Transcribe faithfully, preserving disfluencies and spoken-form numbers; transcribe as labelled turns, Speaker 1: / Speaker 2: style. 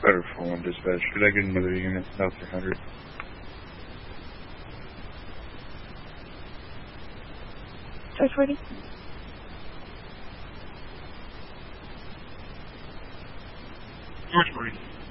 Speaker 1: Better for one dispatch. Could I get another unit? South three hundred.
Speaker 2: George forty.
Speaker 3: George forty.